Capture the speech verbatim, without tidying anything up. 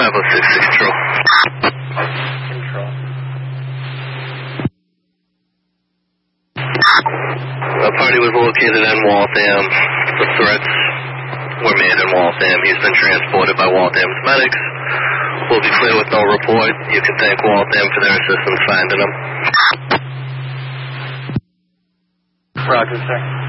five oh six six control. Control. The party was located in Waltham. The threats were made in Waltham. He's been transported by Waltham's medics. We'll be clear with no report. You can thank Waltham for their assistance finding him. Roger, sir.